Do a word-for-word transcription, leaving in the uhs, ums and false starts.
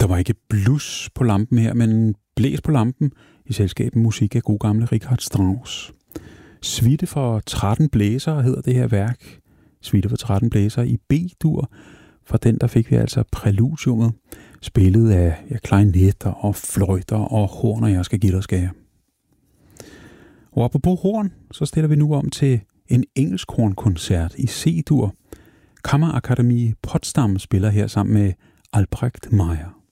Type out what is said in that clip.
Der var ikke blus på lampen her, men blæs på lampen i selskabet musik af god gamle Richard Strauss. Suite for tretten blæsere hedder det her værk. Suite for tretten blæsere i B-dur. For den der fik vi altså præludiummet, spillet af ja, klarinetter og fløjter og horn, jeg skal give dig skære. Og apropos horn, så stiller vi nu om til en engelsk hornkoncert i C-dur. Kammerakademi Potsdam spiller her sammen med Albrecht Meyer.